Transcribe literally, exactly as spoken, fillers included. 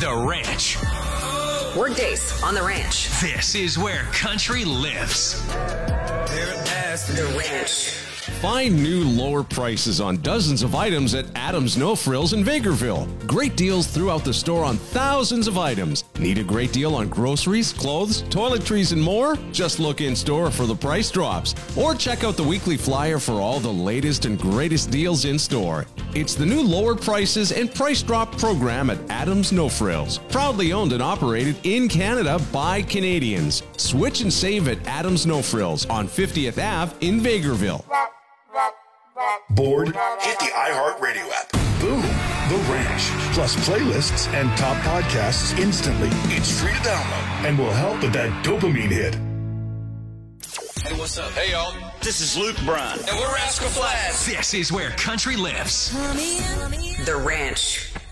The Ranch. Workdays on The Ranch. This is where country lives. The Ranch. Find new lower prices on dozens of items at Adams No Frills in Vegreville. Great deals throughout the store on thousands of items. Need a great deal on groceries, clothes, toiletries, and more? Just look in store for the price drops. Or check out the weekly flyer for all the latest and greatest deals in store. It's the new lower prices and price drop program at Adams No Frills. Proudly owned and operated in Canada by Canadians. Switch and save at Adams No Frills on fiftieth Avenue in Vegreville. Bored? Hit the iHeartRadio app. Boom. The Ranch. Plus playlists and top podcasts instantly. It's free to download and will help with that dopamine hit. Hey, what's up? Hey, y'all. This is Luke Bryan. And we're Rascal Flatts. This is where country lives. The Ranch.